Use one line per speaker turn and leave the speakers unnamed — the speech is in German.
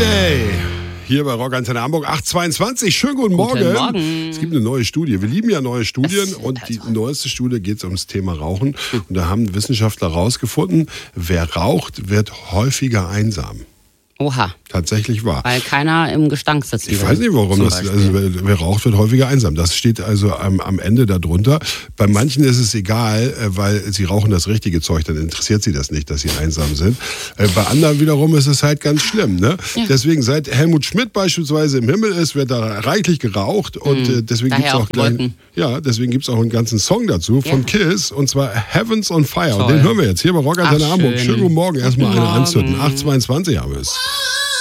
Friday. Hier bei Rock Antenne Hamburg 822. Schönen guten Morgen.
Guten Morgen.
Es gibt eine neue Studie. Wir lieben ja neue Studien und die neueste Studie geht ums Thema Rauchen. Und da haben Wissenschaftler rausgefunden, wer raucht, wird häufiger einsam.
Oha.
Tatsächlich wahr.
Weil keiner im Gestank sitzt.
Ich weiß nicht, warum das. Also, wer raucht, wird häufiger einsam. Das steht also am Ende darunter. Bei manchen ist es egal, weil sie rauchen das richtige Zeug, dann interessiert sie das nicht, dass sie einsam sind. Bei anderen wiederum ist es halt ganz schlimm. Ne? Ja. Deswegen, seit Helmut Schmidt beispielsweise im Himmel ist, wird da reichlich geraucht. Und deswegen gibt es auch einen ganzen Song dazu von Kiss, und zwar Heavens on Fire. Toll. Und den hören wir jetzt hier bei Rock Antenne Hamburg. Schönen guten Morgen. Erstmal eine anzünden. 822 haben wir es.